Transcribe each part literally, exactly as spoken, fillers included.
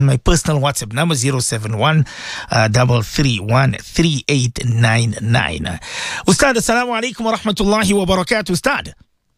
My personal WhatsApp number zero seven one double three one three eight nine nine. Ustad, assalamu alaikum wa rahmatullahi wa barakatuh. Ustad.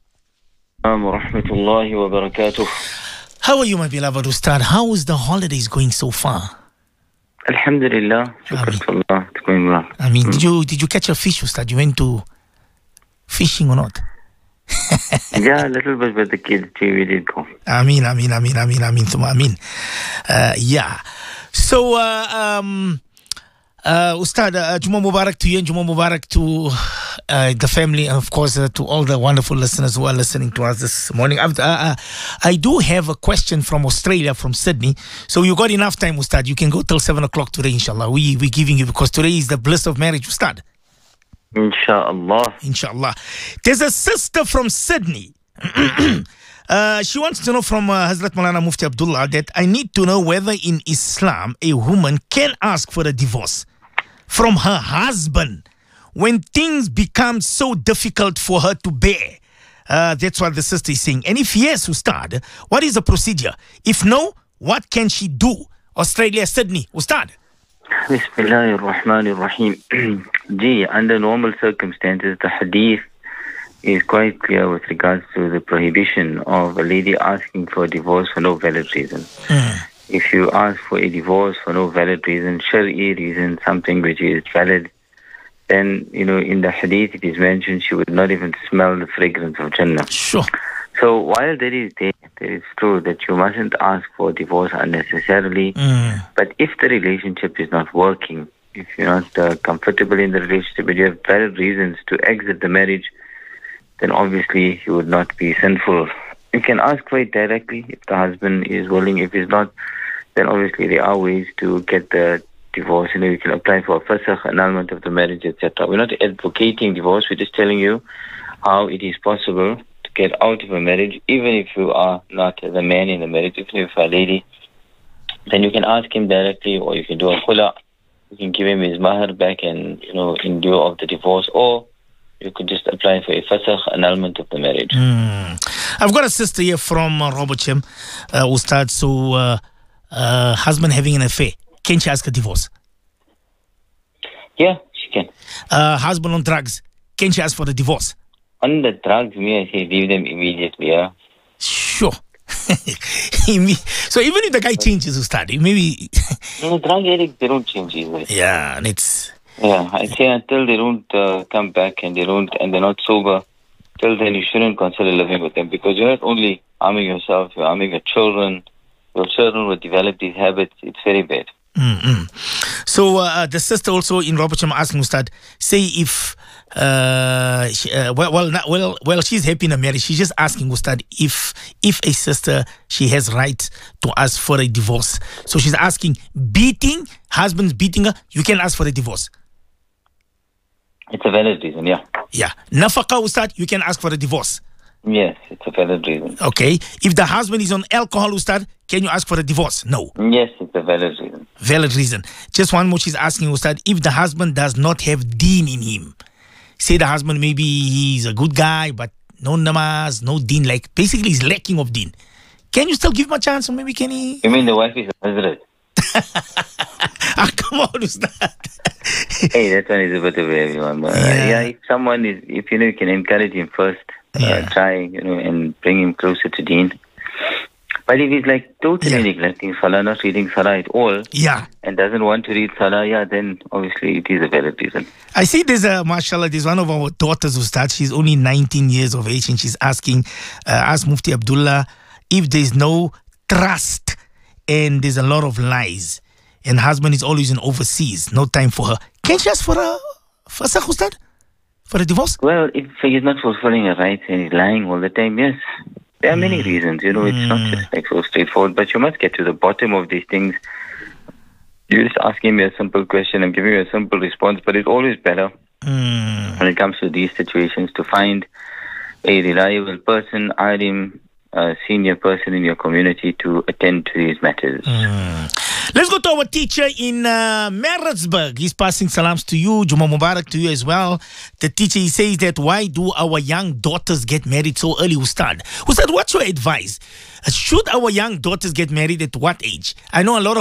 Wa rahmatullahi wa barakatuh. How are you, my beloved Ustad? How is the holidays going so far? Alhamdulillah. Shukr to Allah. It's going well. I mean, mm. did you did you catch a fish, Ustad? You went to fishing or not? Yeah, a little bit with the kids too. We did go. Ameen, ameen, ameen, ameen, ameen, thumma ameen. Uh, yeah. So, uh, um, uh, Ustad, uh, Juma Mubarak to you and Juma Mubarak to uh, the family, and of course uh, to all the wonderful listeners who are listening to us this morning. Uh, uh, I do have a question from Australia, from Sydney. So you got enough time, Ustad. You can go till seven o'clock today, inshallah. We, we're giving you, because today is the bliss of marriage, Ustad. Inshallah. Inshallah. There's a sister from Sydney. uh, she wants to know from uh, Hazrat Maulana Mufti Abdullah that I need to know whether in Islam a woman can ask for a divorce from her husband when things become so difficult for her to bear. Uh, that's what the sister is saying. And if yes, Ustad, what is the procedure? If no, what can she do? Australia, Sydney, Ustad. Bismillahir Rahmanir Rahim. Gee, under normal circumstances, the hadith is quite clear with regards to the prohibition of a lady asking for a divorce for no valid reason. Mm. If you ask for a divorce for no valid reason, Shari'i reason, something which is valid, then, you know, in the hadith it is mentioned she would not even smell the fragrance of Jannah. Sure. So while there is there, it is true that you mustn't ask for divorce unnecessarily. Mm. But if the relationship is not working, if you're not uh, comfortable in the relationship, but you have valid reasons to exit the marriage, then obviously you would not be sinful. You can ask for it directly if the husband is willing. If he's not, then obviously there are ways to get the divorce. You know, you can apply for a fasakh, annulment of the marriage, et cetera. We're not advocating divorce. We're just telling you how it is possible to get out of a marriage, even if you are not the man in the marriage, even if you're a lady. Then you can ask him directly, or you can do a khula. You can give him his mahar back, and, you know, in lieu of the divorce, or you could just apply for a fasakh, annulment of the marriage. Mm. I've got a sister here from uh, Robochim, uh, Ustad. So, uh, uh, husband having an affair, can she ask a divorce? Yeah, she can. Uh, husband on drugs, can she ask for the divorce? On the drugs, me, I say leave them immediately, yeah. Sure. So even if the guy changes, Ustad, maybe... No, drug addicts, they don't change either. Yeah, and it's... Yeah, I say until they don't uh, come back and they don't, and they're not sober, till then you shouldn't consider living with them, because you're not only harming yourself, you're harming your children. Your children will develop these habits. It's very bad. Mm-hmm. So uh, the sister also in Robocham asking Ustad, say if uh, she, uh, well, well, not, well, well, she's happy in a marriage. She's just asking Ustad if if a sister, she has right to ask for a divorce. So she's asking, beating husband's beating her, you can ask for a divorce. It's a valid reason, yeah. Yeah, nafaqa, Ustad, you can ask for a divorce. Yes, it's a valid reason. Okay. If the husband is on alcohol, Ustad, can you ask for a divorce? No. Yes, it's a valid reason. Valid reason. Just one more, she's asking, Ustad, if the husband does not have deen in him, say the husband, maybe he's a good guy, but no namaz, no deen, like basically he's lacking of deen. Can you still give him a chance, or maybe can he... You mean the wife is a hazrat? Ah, come on, Ustad. Hey, that one is a bit of everyone. But, yeah. Uh, yeah, if someone is, if you know, you can encourage him first. Yeah. Uh, try, you know, and bring him closer to deen. But if he's like totally yeah. neglecting salah, not reading salah at all, yeah, and doesn't want to read salah, yeah, then obviously it is a valid reason. I see there's a, mashallah, there's one of our daughters who starts, she's only nineteen years of age, and she's asking, uh, ask Mufti Abdullah, if there's no trust and there's a lot of lies, and husband is always in overseas, no time for her, can she ask for a fasakh, Ustad? For a divorce? Well, if he's not fulfilling her rights and he's lying all the time, yes. There are mm. many reasons, you know, it's mm. not just like so straightforward, but you must get to the bottom of these things. You're just asking me a simple question, I'm giving you a simple response, but it's always better mm. when it comes to these situations to find a reliable person, alim, a senior person in your community to attend to these matters. Mm. Let's go to our teacher in uh, Maritzburg. He's passing salams to you. Juma Mubarak to you as well. The teacher, he says that why do our young daughters get married so early? Ustad, Ustad, what's your advice? Should our young daughters get married at what age? I know a lot of